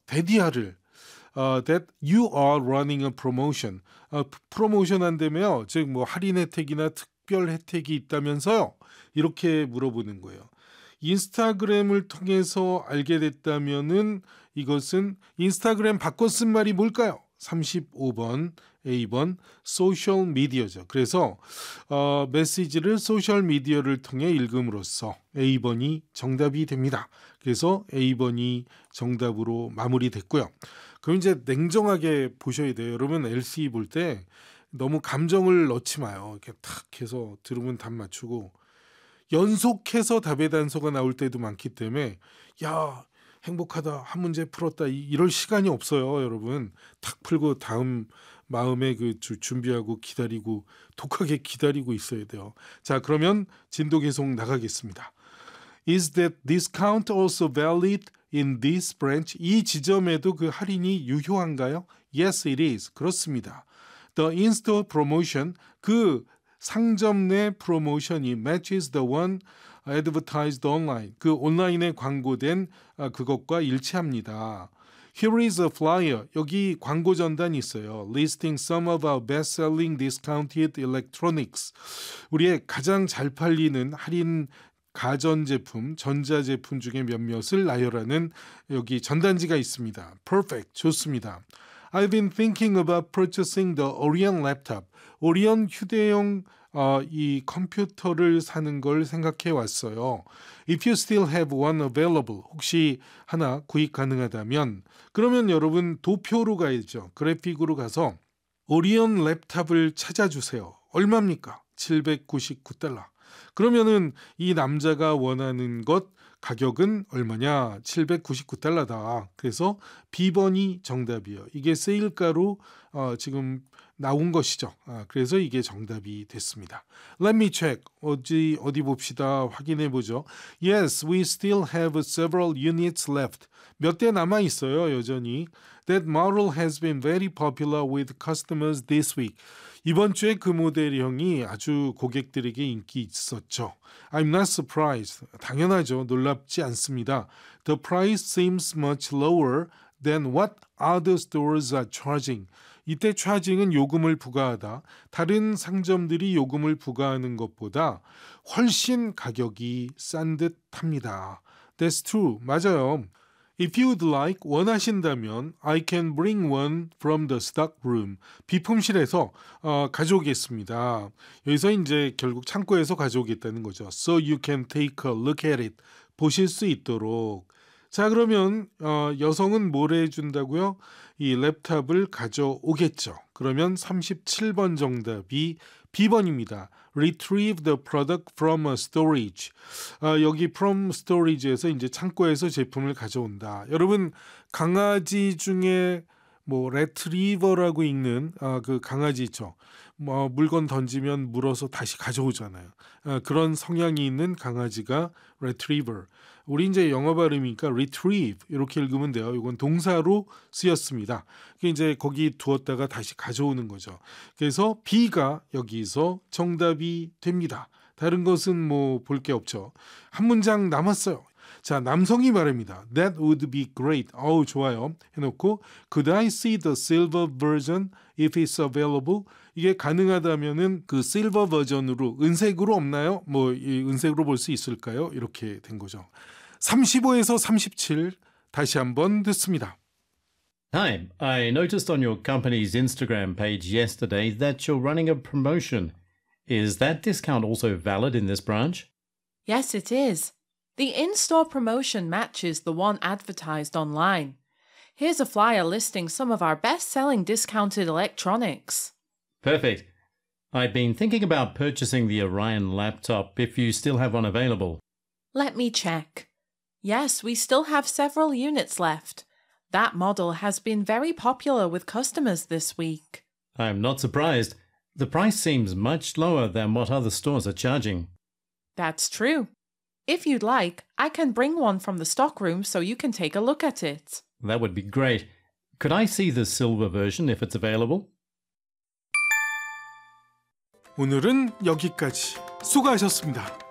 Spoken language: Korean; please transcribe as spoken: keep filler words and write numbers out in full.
데디아를 uh, that you are running a promotion. 어, 프로모션 한다며요. 즉 뭐 할인 혜택이나 특별 혜택이 있다면서요. 이렇게 물어보는 거예요. 인스타그램을 통해서 알게 됐다면은 이것은 인스타그램 바꿔 쓴 말이 뭘까요? 삼십오 번 A번 소셜 미디어죠. 그래서 어, 메시지를 소셜 미디어를 통해 읽음으로써 A번이 정답이 됩니다. 그래서 A번이 정답으로 마무리됐고요. 그럼 이제 냉정하게 보셔야 돼요. 여러분 엘씨 볼 때 너무 감정을 넣지 마요. 이렇게 탁 해서 들으면 답 맞추고 연속해서 답의 단서가 나올 때도 많기 때문에 야 행복하다 한 문제 풀었다 이럴 시간이 없어요. 여러분 탁 풀고 다음 마음에 그 준비하고 기다리고 독하게 기다리고 있어야 돼요. 자 그러면 진도 계속 나가겠습니다. Is that discount also valid in this branch? 이 지점에도 그 할인이 유효한가요? Yes, it is. 그렇습니다. The in-store promotion, 그 상점 내 프로모션이 matches the one advertised online. 그 온라인에 광고된 그것과 일치합니다. Here is a flyer. 여기 광고 전단이 있어요. Listing some of our best-selling discounted electronics. 우리의 가장 잘 팔리는 할인 가전제품, 전자제품 중에 몇몇을 나열하는 여기 전단지가 있습니다. Perfect. 좋습니다. I've been thinking about purchasing the Orion laptop. 오리온 휴대용 어, 이 컴퓨터를 사는 걸 생각해 왔어요. If you still have one available, 혹시 하나 구입 가능하다면 그러면 여러분 도표로 가야죠. 그래픽으로 가서 오리온 랩탑을 찾아주세요. 얼마입니까? 칠백구십구 달러. 그러면은 이 남자가 원하는 것 가격은 얼마냐? 칠백구십구 달러다. 그래서 B번이 정답이에요. 이게 세일가로 어, 지금 나온 것이죠. 아, 그래서 이게 정답이 됐습니다. Let me check. 어디 어디 봅시다. 확인해 보죠. Yes, we still have several units left. 몇 대 남아 있어요. 여전히. That model has been very popular with customers this week. 이번 주에 그 모델형이 아주 고객들에게 인기 있었죠. I'm not surprised. 당연하죠. 놀랍지 않습니다. The price seems much lower than what other stores are charging. 이때 charging은 요금을 부과하다. 다른 상점들이 요금을 부과하는 것보다 훨씬 가격이 싼 듯합니다. That's true. 맞아요. If you'd like, 원하신다면 I can bring one from the stock room. 비품실에서 어, 가져오겠습니다. 여기서 이제 결국 창고에서 가져오겠다는 거죠. So you can take a look at it. 보실 수 있도록. 자 그러면 어, 여성은 뭘 해준다고요? 이 랩탑을 가져오겠죠. 그러면 삼십칠 번 정답이 B번입니다. Retrieve the product from a storage. 아, 여기 from storage에서 이제 창고에서 제품을 가져온다. 여러분 강아지 중에 뭐 retriever라고 읽는 아, 그 강아지 있죠. 뭐 물건 던지면 물어서 다시 가져오잖아요. 아, 그런 성향이 있는 강아지가 retriever. 우리 이제 영어 발음이니까 retrieve 이렇게 읽으면 돼요. 이건 동사로 쓰였습니다. 이제 거기 두었다가 다시 가져오는 거죠. 그래서 B가 여기서 정답이 됩니다. 다른 것은 뭐 볼 게 없죠. 한 문장 남았어요. 자, 남성이 말합니다. That would be great. 어우, 좋아요. 해놓고 Could I see the silver version if it's available? 이게 가능하다면은 그 실버 버전으로 은색으로 없나요? 뭐 이 은색으로 볼 수 있을까요? 이렇게 된 거죠. 삼십오에서 삼십칠 다시 한번 듣습니다. Hi, I noticed on your company's Instagram page yesterday that you're running a promotion. Is that discount also valid in this branch? Yes, it is. The in-store promotion matches the one advertised online. Here's a flyer listing some of our best-selling discounted electronics. Perfect. I've been thinking about purchasing the Orion laptop if you still have one available. Let me check. Yes, we still have several units left. That model has been very popular with customers this week. I'm not surprised. The price seems much lower than what other stores are charging. That's true. If you'd like, I can bring one from the stockroom so you can take a look at it. That would be great. Could I see the silver version if it's available? 오늘은 여기까지. 수고하셨습니다.